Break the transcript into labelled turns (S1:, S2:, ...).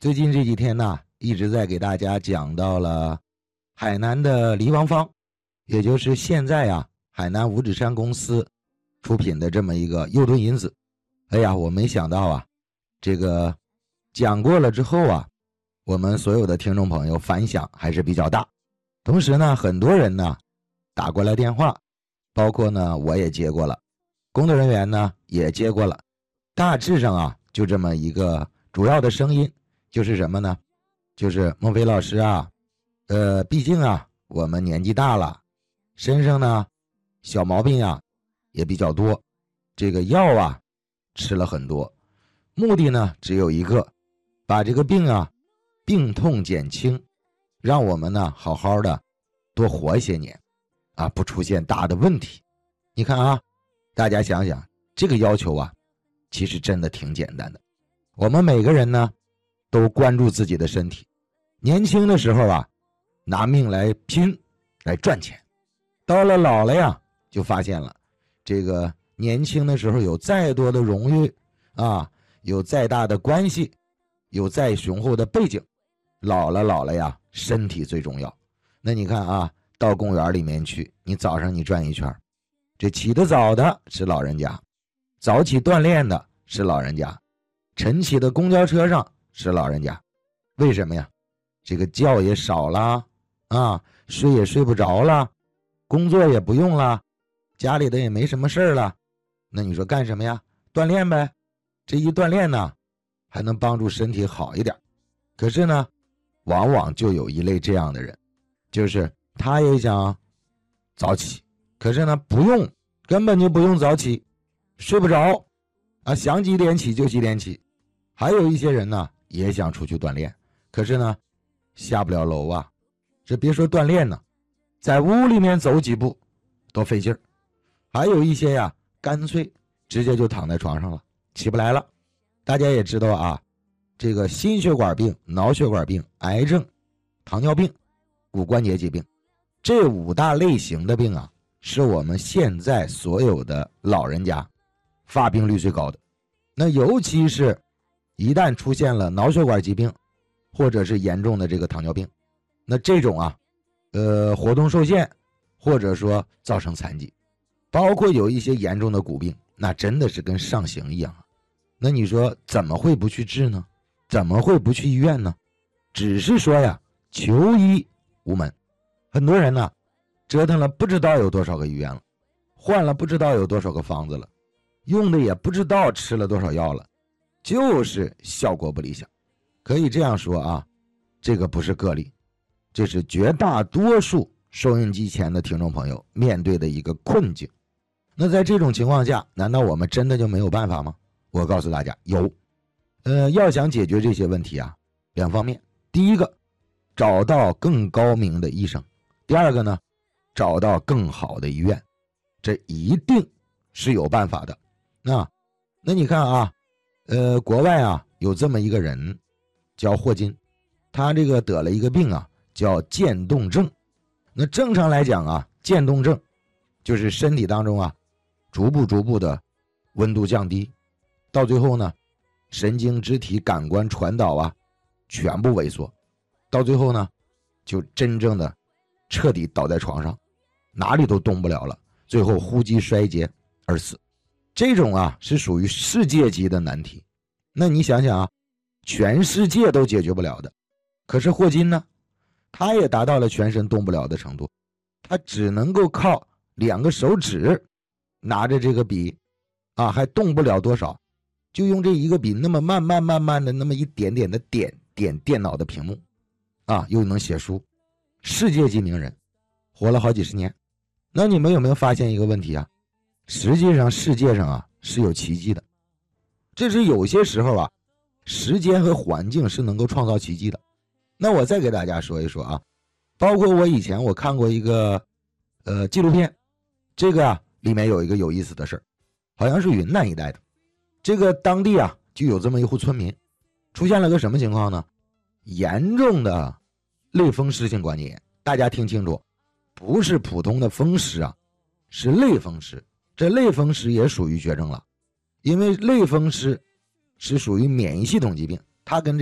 S1: 最近这几天呢，一直在给大家讲到了海南的黎王方，也就是现在海南五指山公司出品的这么一个幼炖银子。哎呀，我没想到这个讲过了之后我们所有的听众朋友反响还是比较大。同时呢，很多人呢打过来电话，包括呢我也接过了，工作人员呢也接过了。大致上就这么一个主要的声音，就是什么呢？就是孟非老师毕竟我们年纪大了，身上呢小毛病也比较多，这个药吃了很多，目的呢只有一个，把这个病痛减轻，让我们呢好好的多活一些年不出现大的问题。你看大家想想，这个要求其实真的挺简单的。我们每个人呢都关注自己的身体，年轻的时候拿命来拼来赚钱，到了老了就发现了，这个年轻的时候有再多的荣誉有再大的关系，有再雄厚的背景，老了身体最重要。那你看到公园里面去，你早上你转一圈，这起得早的是老人家，早起锻炼的是老人家，晨起的公交车上是老人家。为什么呀？这个觉也少了睡也睡不着了，工作也不用了，家里的也没什么事儿了，那你说干什么呀？锻炼呗。这一锻炼呢还能帮助身体好一点。可是呢往往就有一类这样的人，就是他也想早起，可是呢根本就不用早起，睡不着想几点起就几点起。还有一些人呢也想出去锻炼，可是呢下不了楼这别说锻炼呢，在屋里面走几步多费劲儿。还有一些干脆直接就躺在床上了，起不来了。大家也知道这个心血管病、脑血管病、癌症、糖尿病、骨关节疾病，这5大类型的病是我们现在所有的老人家发病率最高的。那尤其是一旦出现了脑血管疾病或者是严重的这个糖尿病，那这种活动受限，或者说造成残疾，包括有一些严重的骨病，那真的是跟上刑一样。那你说怎么会不去治呢？怎么会不去医院呢？只是说求医无门。很多人折腾了不知道有多少个医院了，换了不知道有多少个方子了，用的也不知道吃了多少药了，就是效果不理想。可以这样说这个不是个例，这是绝大多数收音机前的听众朋友面对的一个困境。那在这种情况下，难道我们真的就没有办法吗？我告诉大家有。要想解决这些问题2方面。第一个，找到更高明的医生；第二个呢，找到更好的医院。这一定是有办法的。那你看国外有这么一个人叫霍金，他这个得了一个病叫渐冻症。那正常来讲渐冻症就是身体当中逐步的温度降低，到最后呢神经肢体感官传导全部萎缩，到最后呢就真正的彻底倒在床上，哪里都动不了了，最后呼吸衰竭而死。这种是属于世界级的难题。那你想想全世界都解决不了的，可是霍金呢，他也达到了全身动不了的程度，他只能够靠2个手指拿着这个笔还动不了多少，就用这一个笔那么慢慢的那么一点点的点电脑的屏幕又能写书。世界级名人，活了好几十年。那你们有没有发现一个问题实际上世界上是有奇迹的。这是有些时候时间和环境是能够创造奇迹的。那我再给大家说一说包括我以前我看过一个纪录片，这个里面有一个有意思的事儿，好像是云南一带的。这个当地就有这么一户村民，出现了个什么情况呢？严重的类风湿性关节炎。大家听清楚，不是普通的风湿是类风湿。这类风湿也属于绝症了，因为类风湿是属于免疫系统疾病，它跟